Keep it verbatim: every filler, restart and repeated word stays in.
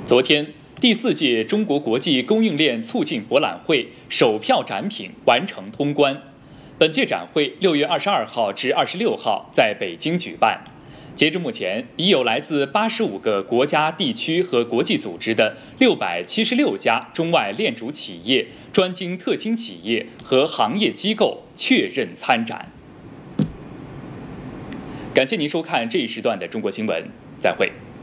昨天，第四届中国国际供应链促进博览会首票展品完成通关。本届展会六月二十二号至二十六号在北京举办。截至目前，已有来自八十五个国家、地区和国际组织的六百七十六家中外链主企业、专精特新企业和行业机构确认参展。感谢您收看这一时段的中国新闻，再会。